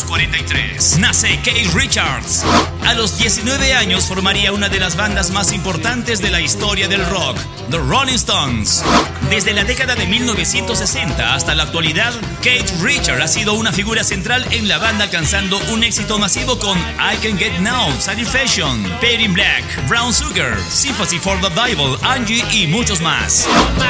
1943, nace Keith Richards. A los 19 años formaría una de las bandas más importantes de la historia del rock, The Rolling Stones. Desde la década de 1960 hasta la actualidad, Keith Richards ha sido una figura central en la banda, alcanzando un éxito masivo con I Can Get Now, Satisfaction, Paid in Black, Brown Sugar, Sympathy for the Devil, Angie y muchos más.